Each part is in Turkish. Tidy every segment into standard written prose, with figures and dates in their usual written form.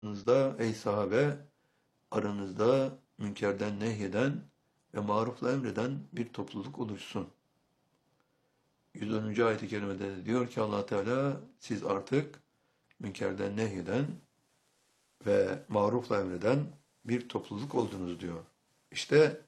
Aranızda ey sahabe, aranızda münkerden nehyeden ve marufla emreden bir topluluk oluşsun. 110. ayet-i kerimede de diyor ki Allah Teala siz artık münkerden nehyeden ve marufla emreden bir topluluk oldunuz diyor. İşte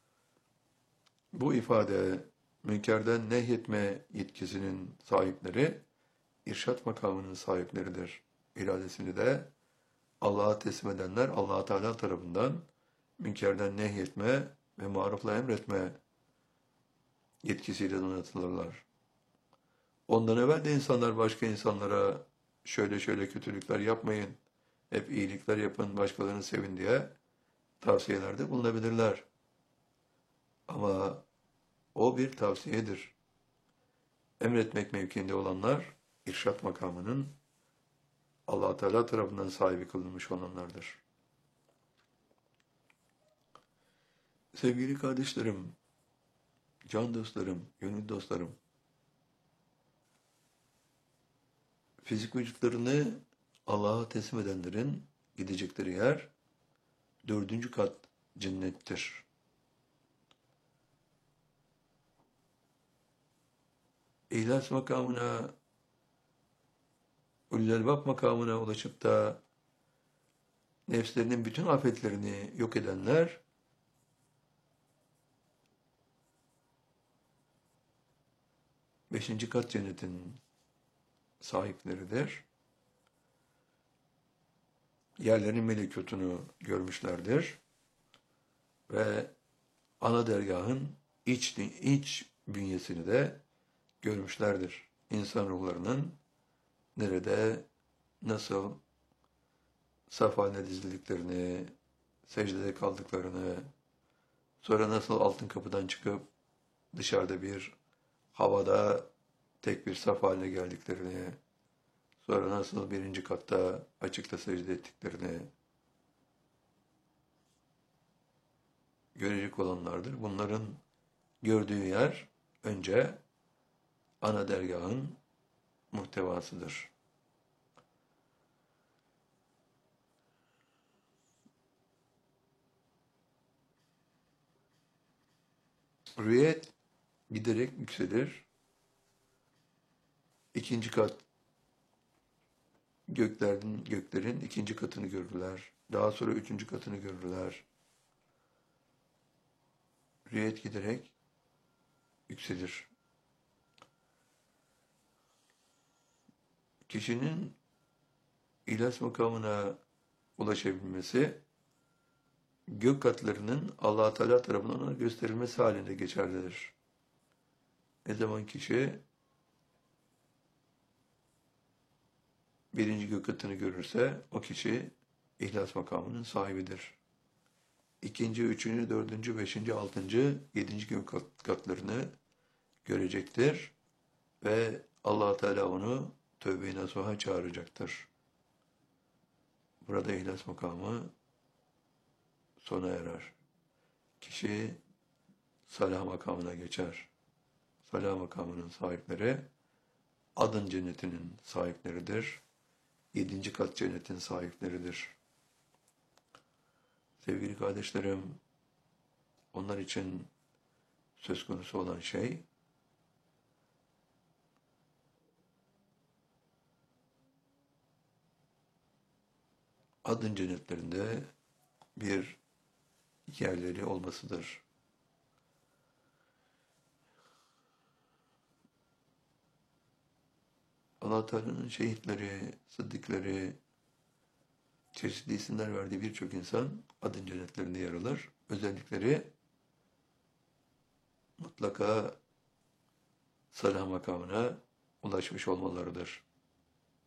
bu ifade münkerden nehyetme yetkisinin sahipleri irşat makamının sahipleridir. İradesini de Allah'a teslim edenler Allah Teala tarafından münkerden nehyetme ve marufla emretme yetkisiyle donatılırlar. Ondan evvel de insanlar başka insanlara şöyle şöyle kötülükler yapmayın, hep iyilikler yapın, başkalarını sevin diye tavsiyelerde bulunabilirler. Ama o bir tavsiyedir. Emretmek mevkiinde olanlar irşat makamının Allah Teala tarafından sahibi kılınmış olanlardır. Sevgili kardeşlerim, can dostlarım, gönül dostlarım, fizik vücutlarını Allah'a teslim edenlerin gidecekleri yer 4. kat cennettir. İhlas makamına, ulul elbab makamına ulaşıp da nefslerinin bütün afetlerini yok edenler 5. kat cennetin sahipleridir. Yerlerin melekutunu görmüşlerdir ve ana dergahın iç bünyesini de görmüşlerdir. İnsan ruhlarının nerede, nasıl saf haline dizildiklerini, secdede kaldıklarını, sonra nasıl altın kapıdan çıkıp dışarıda bir havada tek bir saf haline geldiklerini, sonra nasıl 1. katta açıkta secde ettiklerini görecek olanlardır. Bunların gördüğü yer önce ana dergahın muhtevasıdır. Rüyet giderek yükselir. 2. kat göklerin 2. katını görürler. Daha sonra 3. katını görürler. Rüyet giderek yükselir. Kişinin İhlas makamına ulaşabilmesi gök katlarının Allah Teala tarafından ona gösterilmesi halinde geçerlidir. Ne zaman kişi 1. gök katını görürse o kişi İhlas makamının sahibidir. 2., 3., 4., 5., 6., 7. gök katlarını görecektir ve Allah Teala onu tövbe-i nasuha çağıracaktır. Burada İhlas makamı sona erer. Kişi salah makamına geçer. Salah makamının sahipleri adın cennetinin sahipleridir. 7. kat cennetin sahipleridir. Sevgili kardeşlerim, onlar için söz konusu olan şey adın cennetlerinde bir yerleri olmasıdır. Allah Teala'nın şehitleri, sıddıkları, çeşitli isimler verdiği birçok insan adın cennetlerinde yer alır. Özellikleri mutlaka salah makamına ulaşmış olmalarıdır.